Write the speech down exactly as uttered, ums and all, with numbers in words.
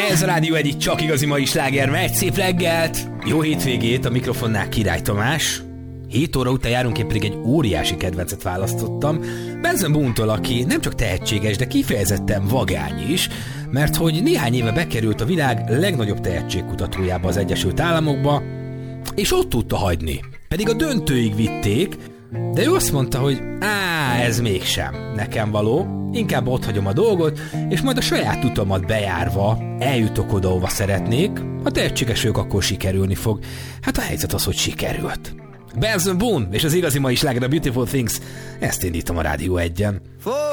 Ez a Rádió egyik csak igazi mai sláger, megy szép reggelt! Jó hétvégét, a mikrofonnál Király Tamás. hét óra után járunk, én pedig egy óriási kedvencet választottam. Benson Boone-tól, aki nem csak tehetséges, de kifejezetten vagány is, mert hogy néhány éve bekerült a világ legnagyobb tehetségkutatójába az Egyesült Államokba, és ott tudta hagyni. Pedig a döntőig vitték, de ő azt mondta, hogy á, ez mégsem nekem való, inkább ott hagyom a dolgot, és majd a saját utamat bejárva eljutok oda, ahova szeretnék, ha tehetséges ők, akkor sikerülni fog. Hát a helyzet az, hogy sikerült. Benson Boone és az igazi mai sláger, a Beautiful Things, ezt indítom a Rádió egyen.